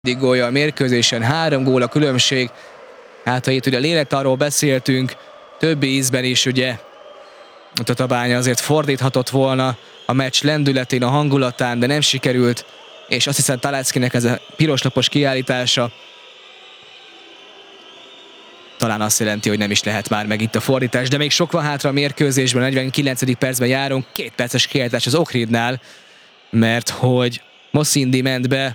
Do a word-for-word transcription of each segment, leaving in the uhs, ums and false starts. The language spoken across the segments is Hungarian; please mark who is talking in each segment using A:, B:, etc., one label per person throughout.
A: gólja a mérkőzésen, három gól a különbség. Hát ha itt ugye a lélektanról beszéltünk, többi ízben is ugye a Tatabánya azért fordíthatott volna a meccs lendületén, a hangulatán, de nem sikerült, és azt hiszem Taleckinek ez a piroslapos kiállítása talán azt jelenti, hogy nem is lehet már meg itt a fordítás, de még sok van hátra a mérkőzésben, a negyvenkilencedik percben járunk, két perces kiállítás az Ohridnál, mert hogy Moszindi ment be,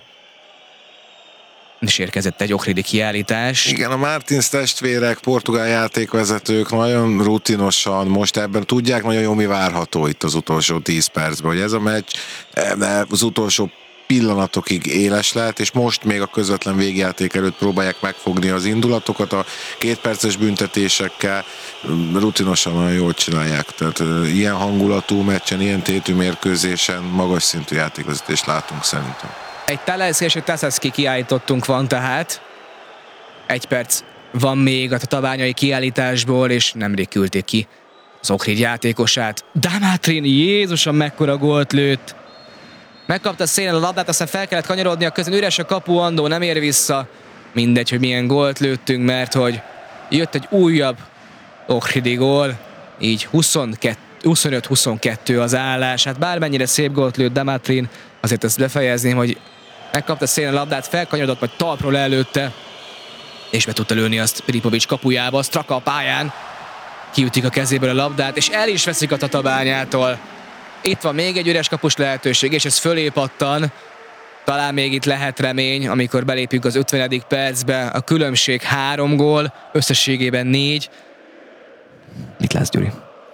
A: és érkezett egy ohridi kiállítás.
B: Igen, a Martins testvérek, portugál játékvezetők nagyon rutinosan, most ebben tudják nagyon jó, mi várható itt az utolsó tíz percben, hogy ez a meccs az utolsó pillanatokig éles lehet, és most még a közvetlen végjáték előtt próbálják megfogni az indulatokat, a két perces büntetésekkel rutinosan nagyon jól csinálják. Tehát ilyen hangulatú meccsen, ilyen tétű mérkőzésen magas szintű játékvezetést látunk szerintem.
A: Egy Talecki és egy Tasaszki kiállítottunk van tehát. Egy perc van még a tatabányai kiállításból, és nemrég küldték ki az Ohrid játékosát. Damatrin, Jézusom, mekkora gólt lőtt! Megkapta szélen a labdát, aztán fel kellett kanyarodni a közön, üres a kapu, Andó nem ér vissza. Mindegy, hogy milyen gólt lőttünk, mert hogy jött egy újabb ohridi gól, így huszonöt huszonkettő az állás. Hát bármennyire szép gólt lőtt Damatrin, azért ezt befejezném, hogy megkapta szélen a labdát, felkanyarodott, majd talpról előtte, és be tudta lőni azt Pilipovics kapujába, Straka a pályán, kiütik a kezéből a labdát, és el is veszik a Tatabányától. Itt van még egy üres kapus lehetőség, és ez fölé pattan. Talán még itt lehet remény, amikor belépünk az ötvenedik percbe. A különbség három gól, összességében négy. Mit látsz, Gyuri?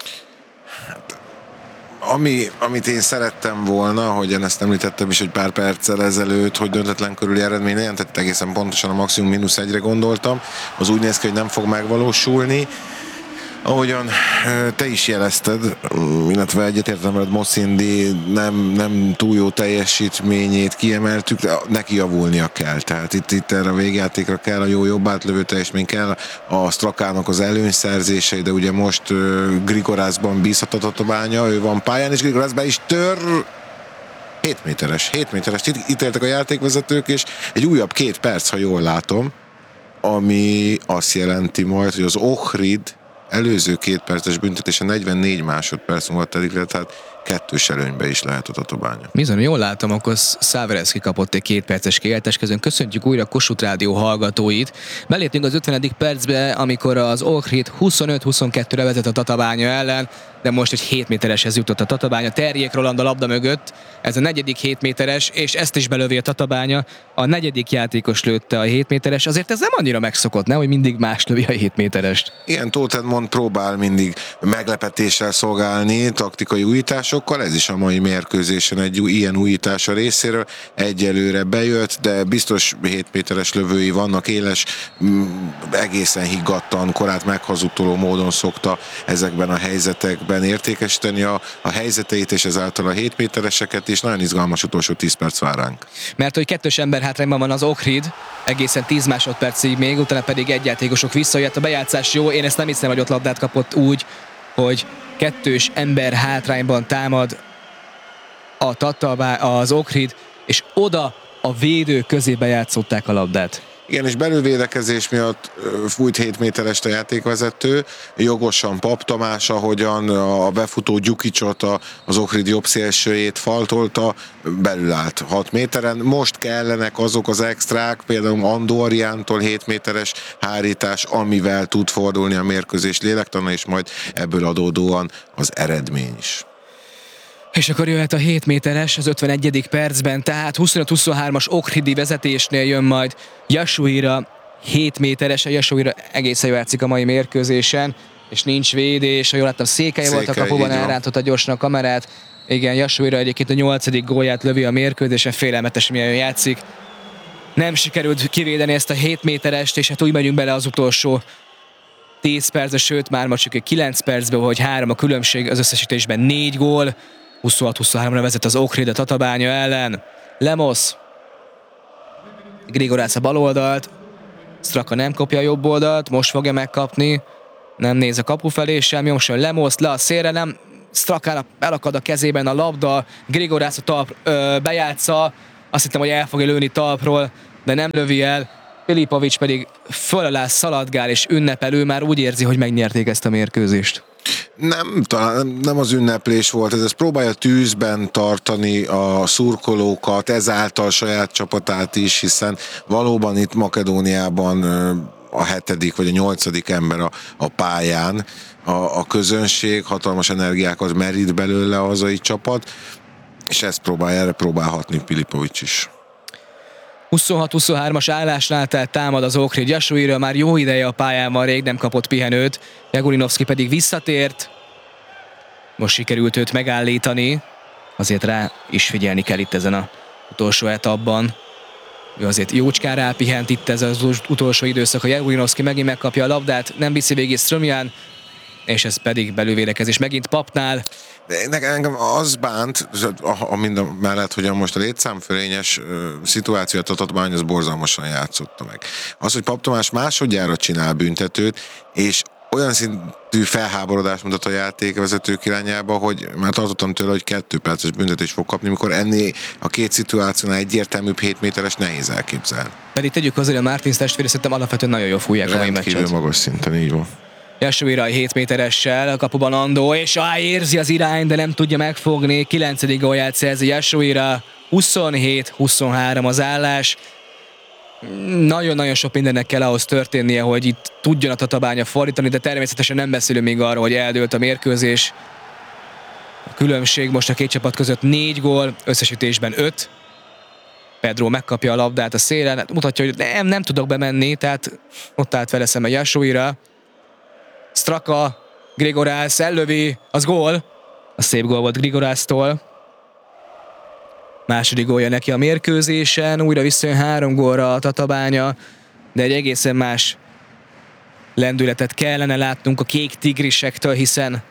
B: Ami, amit én szerettem volna, hogy én ezt említettem is, hogy pár perccel ezelőtt, hogy döntetlen körüli eredmény legyen, tehát egészen pontosan a maximum mínusz egyre gondoltam. Az úgy néz ki, hogy nem fog megvalósulni. Ahogyan te is jelezted, illetve egyetértem veled, Moszindi nem, nem túl jó teljesítményét kiemeltük, de neki javulnia kell. Tehát itt, itt erre a végjátékra kell a jó jobb átlövő teljesítmény, kell a Strakának az előnyszerzései, de ugye most uh, Grigorászban bízhat a Tatabánya, ő van pályán, és Grigorász be is tör. hét méteres, hét méteres ítéltek a játékvezetők, és egy újabb két perc, ha jól látom, ami azt jelenti majd, hogy az Ohrid előző két perces büntetése negyvennégy másodperc múlva telik le, tehát kettős előnybe is lehet a Tatabánya.
A: Bizony, jól látom, akkor Szávereszki kapott egy két perces kiállítás közön. Köszöntjük újra a Kossuth Rádió hallgatóit. Beléptünk az ötvenedik percbe, amikor az Ohrid huszonöt huszonkettőre vezet a Tatabánya ellen, de most egy hét métereshez jutott a Tatabánya. Terjék Roland a labda mögött, ez a negyedik hét méteres, és ezt is belövi a Tatabánya. A negyedik játékos lőtte a hét méteres, azért ez nem annyira megszokott, nem, hogy mindig más lövi a hét méterest.
B: Igen, Tóth Edmond próbál mindig meglepetéssel szolgálni, taktikai újításokkal, ez is a mai mérkőzésen egy ilyen újítás a részéről. Egyelőre bejött, de biztos hét méteres lövői vannak, éles, egészen higgadtan, korát meghazudtoló módon szokta ezekben a helyzetekben értékesíteni a, a helyzeteit, és ezáltal a hét métereseket is. Nagyon izgalmas utolsó tíz perc vár ránk.
A: Mert hogy kettős ember hátrányban van az Ohrid, egészen tíz másodpercig még, utána pedig egy játékosok visszajött. A bejátszás jó, én ezt nem hiszem, hogy ott labdát kapott úgy, hogy kettős ember hátrányban támad a Tatabá, az Ohrid, és oda a védő közébe játszották a labdát.
B: Igen, és belülvédekezés miatt fújt hét méterest a játékvezető, jogosan Pap Tamás, ahogyan a befutó Gyukicsot, az Ohrid jobb szélsőjét faltolta, belül állt hat méteren. Most kellenek azok az extrák, például Andó Ariántól hét méteres hárítás, amivel tud fordulni a mérkőzés lélektana, és majd ebből adódóan az eredmény is.
A: És akkor jöhet a hét méteres az ötvenegyedik percben, tehát huszonöt huszonhármas ohridi vezetésnél jön majd Yashuhira hét méteres, a Yashuhira egészen jól játszik a mai mérkőzésen, és nincs védés, ha jól láttam, Székely, Székely volt a kapuban, elrántotta gyorsan a kamerát. Igen, Yashuhira egyébként a nyolcadik gólját lövi a mérkőzésen, félelmetes milyen játszik. Nem sikerült kivédeni ezt a hét méterest, és hát úgy megyünk bele az utolsó tíz percbe, sőt már ma csak egy kilenc percbe, hogy három a különbség, az összesítésben négy gól. huszonhat huszonháromra vezet az Ohrid a Tatabánya ellen. Lemos. Grigorász a bal oldalt. Straka nem kapja a jobb oldalt, most fogja megkapni. Nem néz a kapu felé sem, most jön Lemos le a szélre, nem. Strakának elakad a kezében a labda. Grigorász a talp ö, bejátsza. Azt hittem, hogy el fogja lőni talpról. de nem lövi el. Filipovics pedig föl alá szaladgál és ünnepelő, már úgy érzi, hogy megnyerték ezt a mérkőzést.
B: Nem, talán nem az ünneplés volt, ez, ez próbálja tűzben tartani a szurkolókat, ezáltal saját csapatát is, hiszen valóban itt Makedóniában a hetedik vagy a nyolcadik ember a, a pályán, a, a közönség, hatalmas energiákat merít belőle a hazai csapat, és ezt próbálja, erre próbál hatni Filipovics is.
A: huszonhat huszonhármas állásnál tehát támad az Ohrid Jesúira, már jó ideje a pályán van, rég nem kapott pihenőt, Jegurinovszki pedig visszatért, most sikerült őt megállítani, azért rá is figyelni kell itt ezen az utolsó etapban. Ő azért jócskán rápihent itt ez az utolsó időszak, a Jegurinovszki megint megkapja a labdát, nem viszi végig Strömján, és ez pedig belővédekezés megint Papnál.
B: De nekem az bánt, a, a minden mellett, hogy a most a létszámfölényes uh, szituációt a Tatabány az borzalmasan játszotta meg. Az, hogy Pap Tamás másodjára csinál büntetőt, és olyan szintű felháborodást mutat a játékvezetők irányába, hogy már tartottam tőle, hogy kettő perces büntetést fog kapni, mikor ennél a két szituációnál egyértelműbb hét méteres nehéz elképzelni.
A: Pedig tegyük hozzá, hogy a Martins testvére szerintem alapvetően nagyon jól fújják a mai meccset.
B: Rendkívül magas szinten, így van.
A: Jesúira a hét méteressel, a kapuban Andó, és á, érzi az irány, de nem tudja megfogni. kilencedik gólját szerzi Jesúira, huszonhét huszonhárom az állás. Nagyon-nagyon sok mindennek kell ahhoz történnie, hogy itt tudjon a Tatabánya fordítani, de természetesen nem beszélünk még arról, hogy eldőlt a mérkőzés. A különbség most a két csapat között négy gól, összesítésben öt. Pedro megkapja a labdát a szélen, mutatja, hogy nem, nem tudok bemenni, tehát ott állt vele szemben Jesúira. Straka, Grigorász ellövi, az gól. A szép gól volt Grigorásztól. Második gólja neki a mérkőzésen, újra visszajön három gólra a Tatabánya, de egy egészen más lendületet kellene látnunk a kék tigrisektől, hiszen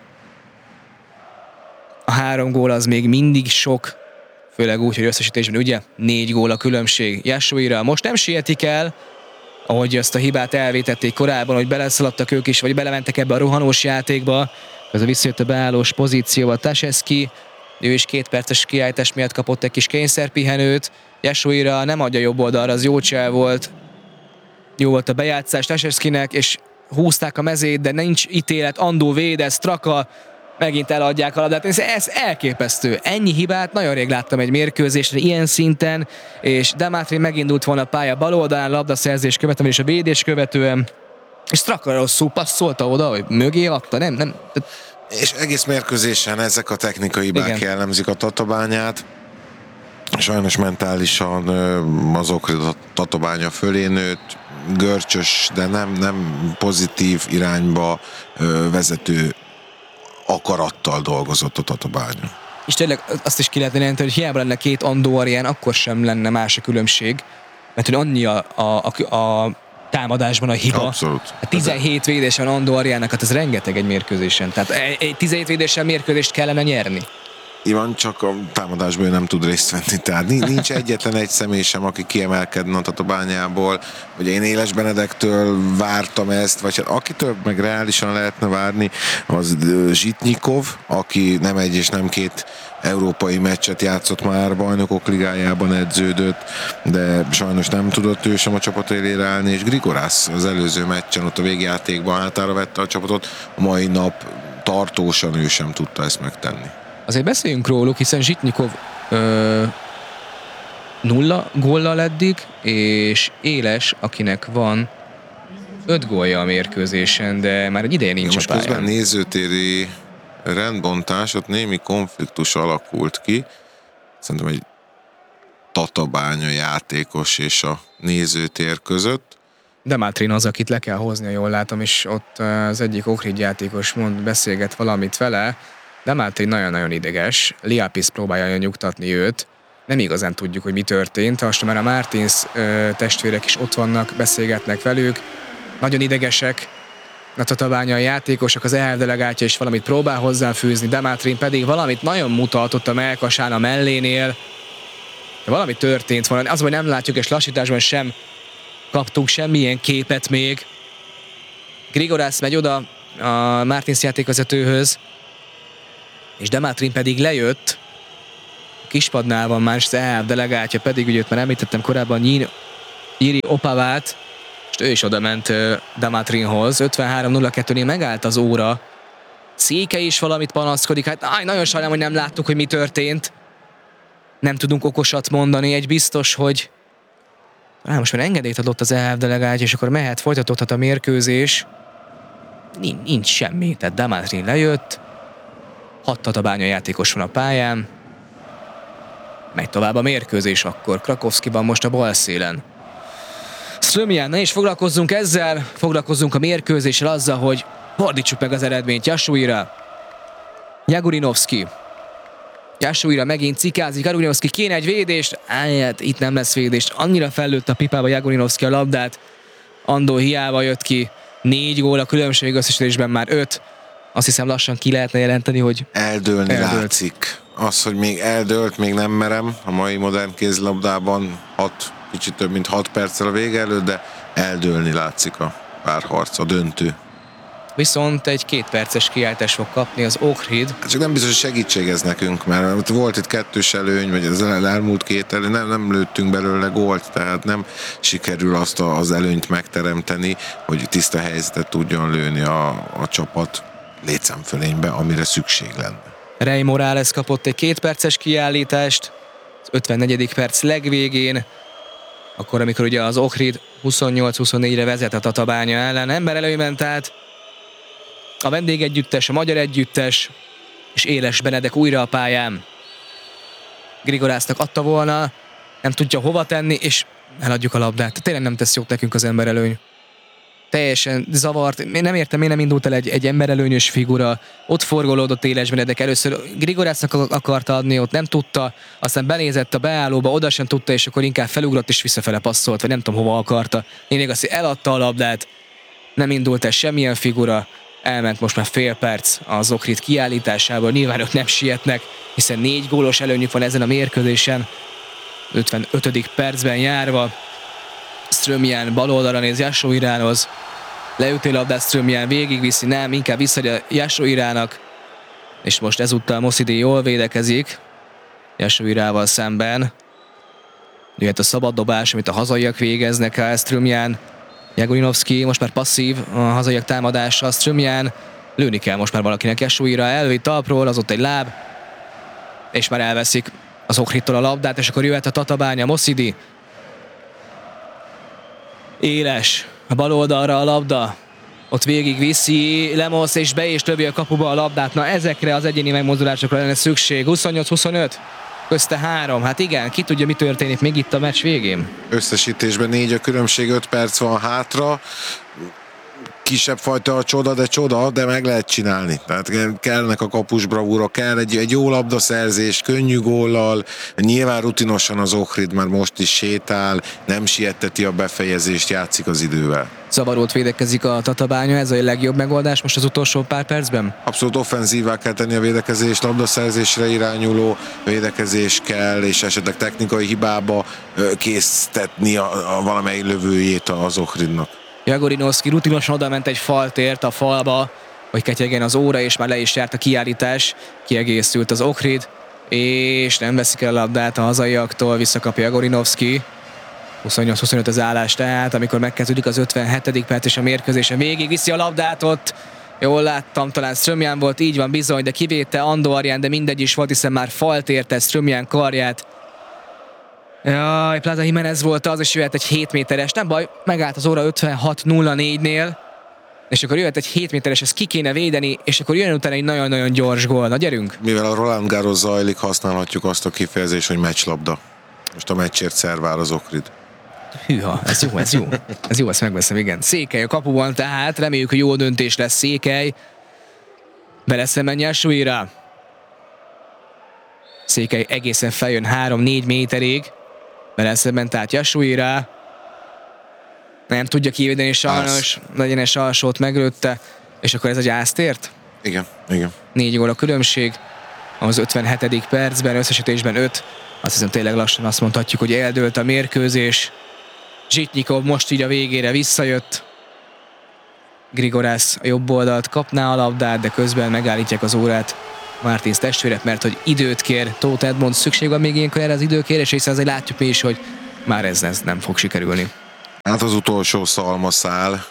A: a három gól az még mindig sok, főleg úgy, hogy összesítésben ugye négy gól a különbség Jesúira. Most nem sietik el, ahogy ezt a hibát elvétették korábban, hogy beleszaladtak ők is, vagy belementek ebbe a rohanós játékba. Ez a visszajött a beállós pozícióba Tasevski, ő is két perces kiállítás miatt kapott egy kis kényszerpihenőt. Jesúira nem adja jobb oldalra, az jó csel volt. Jó volt a bejátszás Tasevskinek, és húzták a mezét, de nincs ítélet, Andó védez, Straka, megint eladják a labdát. Ez elképesztő. Ennyi hibát nagyon rég láttam egy mérkőzésre ilyen szinten, és Demetrin megindult volna a pálya bal oldalán, labdaszerzés követően és a védés követően, és Straka rosszul passzolta oda, hogy mögé adta, nem, nem.
B: És egész mérkőzésen ezek a technikai hibák jellemzik a Tatabányát. Sajnos mentálisan az Ohrid Tatabánya fölé nőtt, görcsös, de nem, nem pozitív irányba vezető akarattal dolgozott a Tatabánya.
A: És tényleg azt is ki lehetne jelenteni, hogy hiába lenne két Andó Arián, akkor sem lenne más a különbség, mert hogy annyi a, a, a, a támadásban a hiba.
B: Abszolút.
A: A tizenhét védés van Andó Ariának, hát ez rengeteg egy mérkőzésen. Tehát egy tizenhét védéssel mérkőzést kellene nyerni.
B: Ivan, csak a támadásból nem tud részt venni, tehát nincs egyetlen egy személy sem, aki kiemelkedne a Tatabányából. Ugye én Éles Benedektől vártam ezt, vagy hát akitől meg reálisan lehetne várni, az Zsitnyikov, aki nem egy és nem két európai meccset játszott már, Bajnokok Ligájában edződött, de sajnos nem tudott ő sem a csapat élére állni, és Grigorász az előző meccsen ott a végjátékban hátára vette a csapatot, a mai nap tartósan ő sem tudta ezt megtenni.
A: Azért beszéljünk róluk, hiszen Zsitnyikov ö, nulla góllal eddig, és Éles, akinek van öt gólja a mérkőzésen, de már egy ideje nincs
B: most
A: a pályán.
B: Közben nézőtéri rendbontás, ott némi konfliktus alakult ki. Szerintem egy Tatabánya játékos és a nézőtér között.
A: Demetrin az, akit le kell hozni, jól látom, és ott az egyik Ohrid játékos mond, beszélget valamit vele. Demetrin nagyon-nagyon ideges, Liapis próbálja nyugtatni őt, nem igazán tudjuk, hogy mi történt, most már a Martins ö, testvérek is ott vannak, beszélgetnek velük, nagyon idegesek, a tatabányai játékosok, az E H F delegátja is valamit próbál hozzáfűzni, Demetrin pedig valamit nagyon mutatott a melkasán a mellénél, de valami történt volna, az, hogy nem látjuk, és lassításban sem kaptunk semmilyen képet még. Grigorász megy oda a Martins játékvezetőhöz, és Demetrin pedig lejött, a kispadnál van már, és az E H F delegátja pedig, ugye már említettem korábban, Nyín Jiri Opavát, és ő is oda ment Damatrinhoz. ötvenhárom nulla kettőnél megállt az óra. Székely is valamit panaszkodik. Hát áj, nagyon sajnálom, hogy nem láttuk, hogy mi történt. Nem tudunk okosat mondani. Egy biztos, hogy Á, most már engedélyt adott az e ef delegáció, és akkor mehet, folytatódhat a mérkőzés. Nincs, nincs semmi. Tehát Damatrin lejött. Hat Tatabánya játékos van a pályán. Megy tovább a mérkőzés akkor. Krakowskiban most a bal szélen. Strömján, ne is foglalkozzunk ezzel, foglalkozzunk a mérkőzéssel azzal, hogy fordítsuk meg az eredményt. Jasuira, Jagurinovski. Jasuira megint cikázik, Jagurinovski kéne egy védést, áját, itt nem lesz védést. Annyira fellőtt a pipába Jagurinovski a labdát. Andó hiába jött ki. Négy gól, a különbség összesítésben már öt. Azt hiszem lassan ki lehetne jelenteni, hogy
B: eldőlni
A: eldőlt.
B: látszik. Az, hogy még eldőlt, még nem merem. A mai modern kézilabdában hat, kicsit több mint hat perccel a vége előtt, de eldőlni látszik a párharc, a döntő.
A: Viszont egy két perces kiáltást fog kapni az Ohrid.
B: Csak nem biztos, hogy segítség ez nekünk, mert volt itt kettős előny, vagy az elmúlt két előny, nem, nem lőttünk belőle gólt, tehát nem sikerül azt a, az előnyt megteremteni, hogy tiszta helyzetet tudjon lőni a, a csapat létszámfölénybe, amire szükség lenne.
A: Rey Morales kapott egy két perces kiállítást, az ötvennegyedik perc legvégén, akkor, amikor ugye az Ohrid huszonnyolc huszonnégyre vezet a Tatabánya ellen, ember előnyben, tehát a vendégegyüttes, a magyar együttes, és Éles Benedek újra a pályán. Grigorásznak adta volna, nem tudja hova tenni, és eladjuk a labdát. Tényleg nem tesz jót nekünk az emberelőny. Teljesen zavart. Én nem értem, miért nem indult el egy, egy emberelőnyös figura. Ott forgolódott Éles Benedek először. Grigorásznak akarta adni, ott nem tudta. Aztán benézett a beállóba, oda sem tudta, és akkor inkább felugrott és visszafele passzolt, vagy nem tudom hova akarta. Lényeg az, hogy eladta a labdát. Nem indult el semmilyen figura. Elment most már fél perc az Ohrid kiállításából. Nyilván ők nem sietnek, hiszen négy gólos előnyük van ezen a mérkőzésen. ötvenötödik percben járva. Strömján bal oldalra néz Jasuirához. Leüti labdát Strömján, végigviszi, nem, inkább visszadja Jasuirának. És most ezúttal Moszidi jól védekezik Jasuirával szemben. Jöhet a szabad dobás, amit a hazaiak végeznek el. Strömján, Jagurinovski most már passzív a hazaiak támadása. Strömján, lőni kell most már valakinek. Jasuira elvitt talpról, az ott egy láb. És már elveszik az Ohridtól a labdát, és akkor jöhet a Tatabánya, Moszidi. Éles, a bal oldalra a labda, ott végig viszi Lemos, és be és lövi a kapuba a labdát. Na ezekre az egyéni megmozdulásokra lenne szükség. huszonnyolc huszonöt, közte három. Hát igen, ki tudja, mi történik még itt a meccs végén.
B: Összesítésben négy a különbség, öt perc van hátra. Kisebb fajta a csoda, de csoda, de meg lehet csinálni. Tehát kellnek a kapus bravúra, kell egy, egy jó labdaszerzés, könnyű góllal. Nyilván rutinosan az Ohrid már most is sétál, nem sietteti a befejezést, játszik az idővel.
A: Zavarót védekezik a Tatabánya, ez a legjobb megoldás most az utolsó pár percben?
B: Abszolút offenzívá kell tenni a védekezés, labdaszerzésre irányuló védekezés kell, és esetleg technikai hibába késztetni a, a valamelyik lövőjét az Ohridnak.
A: Jagurinovski rutinosan oda ment egy faltért a falba, hogy ketyegen az óra, és már le is járt a kiállítás. Kiegészült az Ohrid, és nem veszik el a labdát a hazaiaktól, visszakapja Jagurinovski. huszonnyolc huszonöt az állás tehát, amikor megkezdődik az ötvenhetedik perc és a mérkőzésen végig viszi a labdát ott. Jól láttam, talán Strömján volt, így van bizony, de kivétte Andó Arján, de mindegy is volt, hiszen már falt érte Strömján karját. Jaj, Plaza Jimenez volt az, és jöhet egy hét méteres, nem baj, megállt az óra ötvenhat nulla négynél, és akkor jöhet egy hét méteres, ezt ki kéne védeni, és akkor jön utána egy nagyon-nagyon gyors gól. Na gyerünk!
B: Mivel a Roland Garros zajlik, használhatjuk azt a kifejezést, hogy meccslabda. Most a meccsért szervál az Ohrid.
A: Hűha, ez jó, ez jó. Ez jó, ezt megveszem, igen. Székely a kapuban, tehát reméljük, hogy jó döntés lesz Székely. Vele szemben Jasuira. Székely egészen feljön három-négy méterig. Vele szemben tehát Jasuira. Nem tudja kivédeni sajnos, legyen egy alsót meglőtte. És akkor ez egy ásztért?
B: Igen, igen.
A: Négy gól a különbség. Az ötvenhetedik percben, összesítésben öt. Azt hiszem tényleg lassan azt mondhatjuk, hogy eldőlt a mérkőzés. Zsitnyikov most így a végére visszajött. Grigorász a jobb oldalt kapná a labdát, de közben megállítják az órát Martins testvérek, mert hogy időt kér Tóth Edmond, szükség van még ilyenkor erre az időkérésre, hiszen azért látjuk mi is, hogy már ez, ez nem fog sikerülni.
B: Hát az utolsó szalmaszál.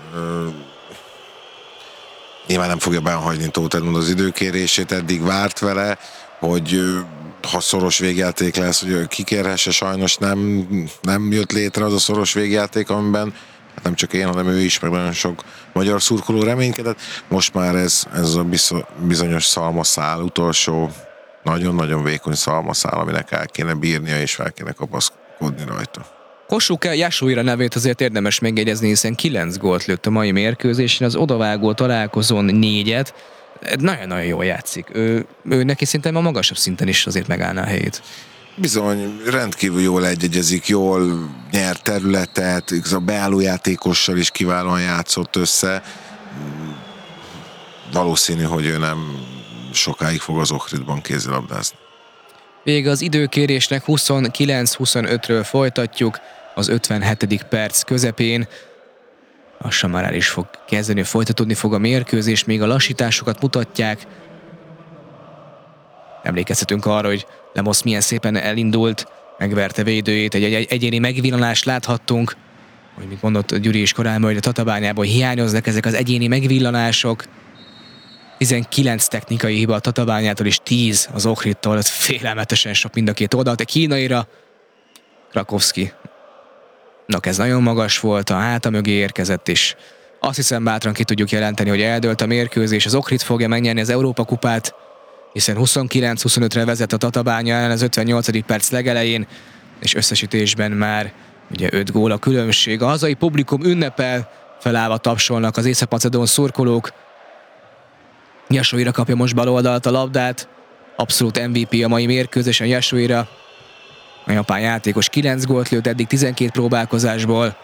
B: Nyilván nem fogja benhagyni Tóth Edmund az időkérését, eddig várt vele, hogy ha szoros végjáték lesz, hogy kikérhesse, sajnos nem, nem jött létre az a szoros végjáték, amiben hát nem csak én, hanem ő is, meg nagyon sok magyar szurkoló reménykedett. Most már ez, ez a bizonyos szalmaszál, utolsó nagyon-nagyon vékony szalmaszál, aminek el kéne bírnia, és fel kéne kapaszkodni rajta.
A: Kossuth Yashuhira nevét azért érdemes megjegyezni, hiszen kilenc gólt lőtt a mai mérkőzésen, az odavágó találkozón négyet. Nagyon-nagyon jól játszik. Ő, ő neki szerintem a magasabb szinten is azért megállná a helyét.
B: Bizony, rendkívül jól egyegyezik, jól nyert területet, a beálló játékossal is kiválóan játszott össze. Valószínű, hogy ő nem sokáig fog az Ohridban kézilabdázni.
A: Vége az időkérésnek, huszonkilenc huszonötről folytatjuk az ötvenhetedik perc közepén. Lassan már el is fog kezdeni, folytatódni fog a mérkőzés, még a lassításokat mutatják. Emlékezhetünk arra, hogy Lemos milyen szépen elindult, megverte védőjét, egy, egy egyéni megvillanást láthattunk, hogy mit mondott Gyuri is korábban, hogy a Tatabányából hiányoznak ezek az egyéni megvillanások. tizenkilenc technikai hiba a Tatabányától, és tíz az Ohridtól, ez félelmetesen sok mind a két oldalt. A kínaira Krakowski. Na, ez nagyon magas volt, a háta mögé érkezett, és azt hiszem bátran ki tudjuk jelenteni, hogy eldőlt a mérkőzés. Az Ohrid fogja megnyerni az Európa kupát, hiszen huszonkilenc huszonötre vezet a Tatabánya ellen az ötvennyolcadik perc legelején, és összesítésben már ugye öt gól a különbség. A hazai publikum ünnepel, felállva tapsolnak az észak-macedón szurkolók. Yashuhira kapja most bal oldalt a labdát, abszolút em vé pé a mai mérkőzésen Yashuhira. A japán játékos kilenc gólt lőtt eddig tizenkét próbálkozásból.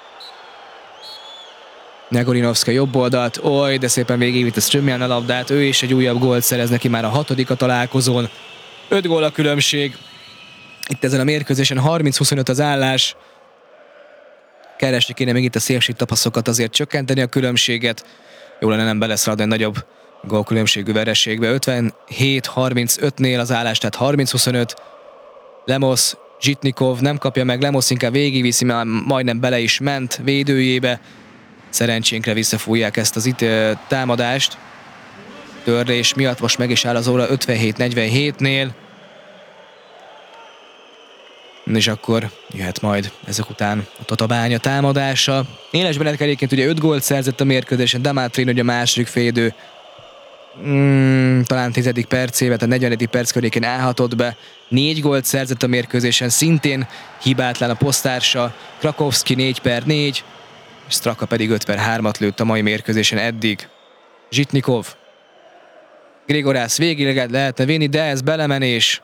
A: Negorinovszka jobb oldalt, oly, de szépen végigvitt a Strömján a labdát, ő is egy újabb gólt szerez neki már a hatodik a találkozón. öt gól a különbség. Itt ezen a mérkőzésen harminc huszonöt az állás. Keresni kéne még itt a szélsítapaszokat, azért csökkenteni a különbséget. Jó lenne nem beleszradni egy nagyobb gólkülönbségű vereségbe. ötvenhét harmincötnél az állás, tehát harminc huszonöt. Lemos, Zsitnikov nem kapja meg, Lemos inkább végigviszi, mert majdnem bele is ment védőjébe. Szerencsénkre visszafújják ezt az itt támadást. Törlés miatt most meg is áll az óra ötvenhét negyvenhétnél. És akkor jöhet majd ezek után a Tatabánya támadása. Éles Benedek egyébként ugye öt gólt szerzett a mérkőzésen, Damátrin ugye a második félidő mm, talán tizedik percébe, tehát negyvenedik perc környékén állhatott be. Négy gólt szerzett a mérkőzésen, szintén hibátlan a posztársa. Krakowski négy per négy, és Straka pedig öt per hármat lőtt a mai mérkőzésen eddig. Zsitnikov. Grigorász végig lehetne vinni, de ez belemenés.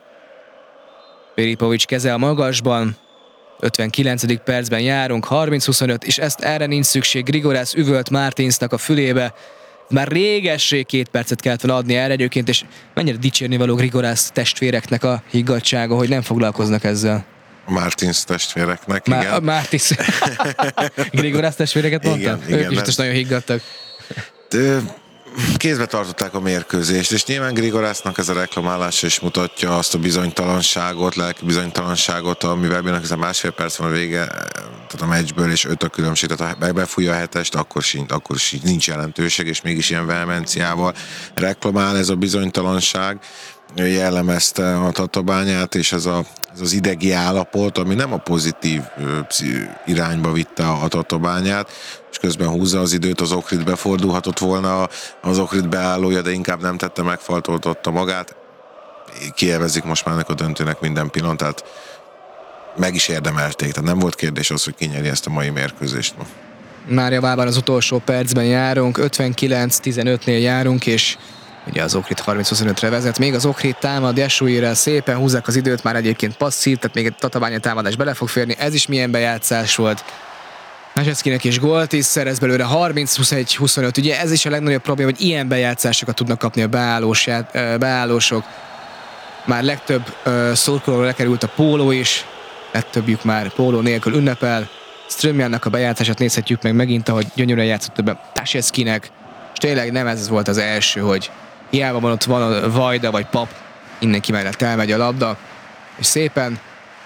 A: Filipovics keze a magasban. ötvenkilencedik percben járunk, harminc huszonöt, és ezt erre nincs szükség. Grigorász üvölt Martinsnak a fülébe. Már régesség két percet kellett volna adni erre egyébként, és mennyire dicsérni való Grigorász testvéreknek a higgadtsága, hogy nem foglalkoznak ezzel.
B: A Martins testvéreknek,
A: Má-
B: igen.
A: A Martins. Grigorász testvéreket mondtam?
B: Igen,
A: Ők is
B: igen,
A: nagyon higgadtak.
B: De kézbe tartották a mérkőzést, és nyilván Grigorásznak ez a reklamálása is mutatja azt a bizonytalanságot, lelki bizonytalanságot, amivel bírnak, hiszen másfél perc van a vége, tehát a meccsből, és öt a különbség, tehát ha befújja a hetest, akkor sincs, akkor sincs, nincs jelentőség, és mégis ilyen vehemenciával reklamál ez a bizonytalanság. Jellemezte a Tatabányát, és ez, a, ez az idegi állapot, ami nem a pozitív irányba vitte a Tatabányát, és közben húzza az időt, az Ohrid befordulhatott volna az Ohrid beállója, de inkább nem tette, megfaltoltotta magát. Kielvezik most már a döntőnek minden pillanat, tehát meg is érdemelték, tehát nem volt kérdés az, hogy kinyeri ezt a mai mérkőzést ma.
A: Márjavában az utolsó percben járunk, ötvenkilenc tizenötnél járunk, és ugye az Ohrid harminc huszonötre vezet. Még az Ohrid támad, Yashuhira szépen húzzák az időt, már egyébként passzív, tehát még egy Tatabánya támadás bele fog férni. Ez is milyen bejátszás volt. Neseckinek is gólt is szerez belőle, harminc huszonegy huszonöt. Ugye ez is a legnagyobb probléma, hogy ilyen bejátszásokat tudnak kapni a beállós, beállósok. Már legtöbb uh, szurkolóra lekerült a póló is, legtöbbjük már póló nélkül ünnepel. Strömjánnak a bejátszását nézhetjük meg megint, ahogy gyönyörűen játszott többen Taseckinek. És tényleg nem ez volt az első, hogy hiába van ott van a Vajda vagy Pap, mindenki mellett elmegy a labda, és szépen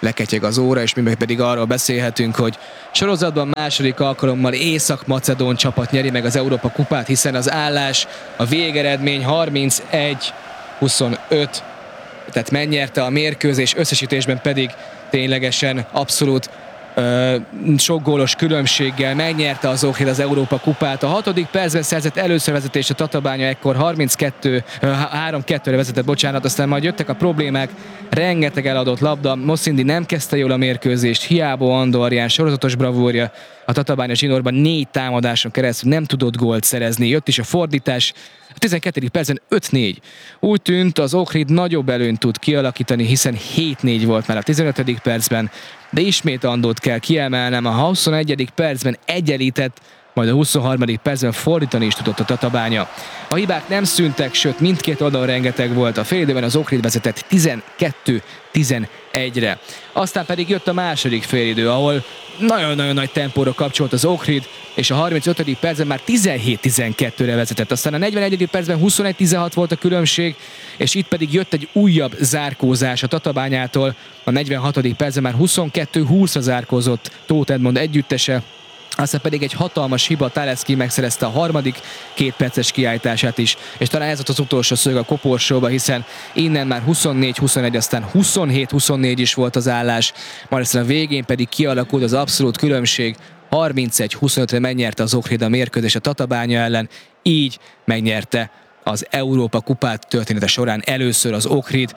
A: leketyeg az óra, és mi meg pedig arról beszélhetünk, hogy sorozatban második alkalommal Észak-Macedón csapat nyeri meg az Európa kupát, hiszen az állás, a végeredmény harmincegy huszonöt, tehát megnyerte a mérkőzés, összesítésben pedig ténylegesen abszolút Uh, sok gólos különbséggel megnyerte az Ohrid az Európa kupát. A hatodik percben szerzett először vezetést a Tatabánya, ekkor harminckettő, három kettőre vezetett, bocsánat, aztán majd jöttek a problémák, rengeteg eladott labda, Moszindi nem kezdte jól a mérkőzést, hiába Andorján sorozatos bravúrja, a Tatabánya zsinórban négy támadáson keresztül nem tudott gólt szerezni, jött is a fordítás, a tizenkettedik percben öt négy. Úgy tűnt, az Ohrid nagyobb előnyt tud kialakítani, hiszen hét négy volt már a tizenötödik percben, de ismét Andót kell kiemelnem, a huszonegyedik percben egyenlített, majd a huszonharmadik percben fordítani is tudott a Tatabánya. A hibák nem szűntek, sőt mindkét oldalon rengeteg volt. A félidőben az Ohrid vezetett tizenkettő tizenegyre. Aztán pedig jött a második félidő, ahol nagyon-nagyon nagy tempóra kapcsolt az Ohrid, és a harmincötödik percben már tizenhét tizenkettőre vezetett. Aztán a negyvenegyedik percben huszonegy tizenhat volt a különbség, és itt pedig jött egy újabb zárkózás a Tatabányától. A negyvenhatodik percben már huszonkettő húszra zárkózott Tóth Edmond együttese, aztán pedig egy hatalmas hiba, Taleszki megszerezte a harmadik két perces kiállítását is, és talán ez volt az utolsó szög a koporsóba, hiszen innen már huszonnégy huszonegy, aztán huszonhét huszonnégy is volt az állás, majd aztán a végén pedig kialakult az abszolút különbség, harmincegy huszonötre megnyerte az Ohrid a mérkőzés a Tatabánya ellen, így megnyerte az Európa kupát története során először az Ohrid.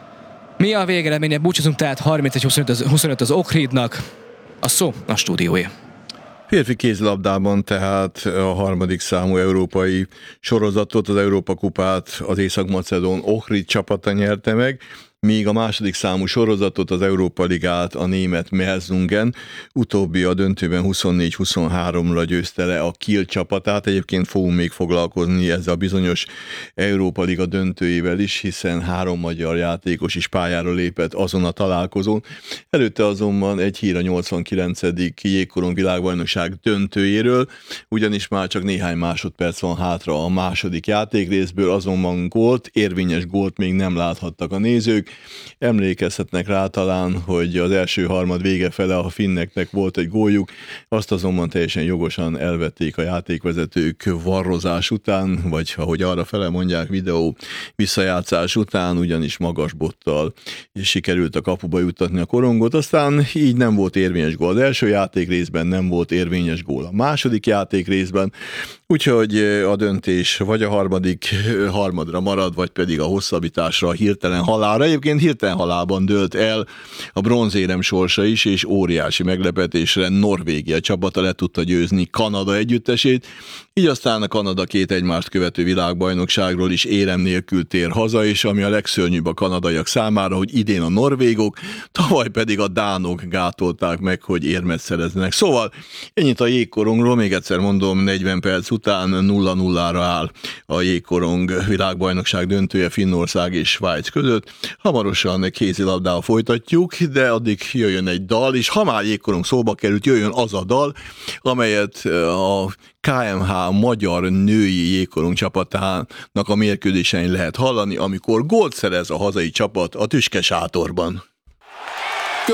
A: Mi a végeredménye? Búcsúzunk tehát harmincegy huszonöt az Ohridnak, a szó a stúdióé.
C: Férfi kézilabdában tehát a harmadik számú európai sorozatot, az Európa kupát az Észak-Macedón Ohrid csapata nyerte meg, míg a második számú sorozatot, az Európa ligát a német Melsungen, utóbbi a döntőben huszonnégy huszonháromra győzte le a Kiel csapatát. Egyébként fogunk még foglalkozni ezzel a bizonyos Európa liga döntőjével is, hiszen három magyar játékos is pályára lépett azon a találkozón. Előtte azonban egy hír a nyolcvankilencedik jégkorong világbajnokság döntőjéről, ugyanis már csak néhány másodperc van hátra a második játékrészből, azonban gólt, érvényes gólt még nem láthattak a nézők. Emlékezhetnek rá talán, hogy az első harmad vége fele a finneknek volt egy góljuk, azt azonban teljesen jogosan elvették a játékvezetők varrozás után, vagy ahogy arra fele mondják, videó visszajátszás után, ugyanis magas bottal sikerült a kapuba juttatni a korongot, aztán így nem volt érvényes gól. Az első játékrészben nem volt érvényes gól a második játékrészben, úgyhogy a döntés vagy a harmadik harmadra marad, vagy pedig a hosszabbításra, a hirtelen halálra. Egyébként hirtelen halálban dőlt el a bronzérem sorsa is, és óriási meglepetésre Norvégia csapata le tudta győzni Kanada együttesét, így aztán a Kanada két egymást követő világbajnokságról is érem nélkül tér haza, és ami a legszörnyűbb a kanadaiak számára, hogy idén a norvégok, tavaly pedig a dánok gátolták meg, hogy érmet szereznek. Szóval ennyit a jégkorongról, még egyszer mondom, negyven perc után nulla nullára áll a jégkorong világbajnokság döntője Finnország és Svájc között. Hamarosan kézilabdával folytatjuk, de addig jöjjön egy dal, és ha már jégkorong szóba került, jöjjön az a dal, amelyet a ká em há magyar női jégkorong csapatának a mérkőzésein lehet hallani, amikor gólt szerez a hazai csapat a Tüske sátorban.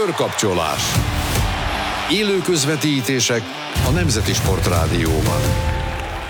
D: Körkapcsolás. Élő közvetítések a Nemzeti Sportrádióban.